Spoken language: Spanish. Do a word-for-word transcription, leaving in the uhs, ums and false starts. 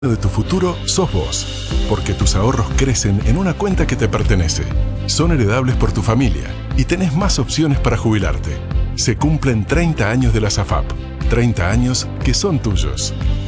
de tu futuro sos vos, porque tus ahorros crecen en una cuenta que te pertenece. Son heredables por tu familia y tenés más opciones para jubilarte. Se cumplen treinta años de la SAFAP, treinta años que son tuyos.